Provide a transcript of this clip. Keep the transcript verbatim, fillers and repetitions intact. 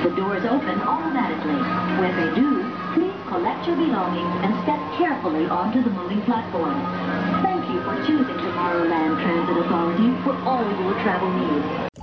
The doors open automatically. When they do, please collect your belongings and step carefully onto the moving platform. Thank you for choosing Tomorrowland Transit Authority for all your travel needs.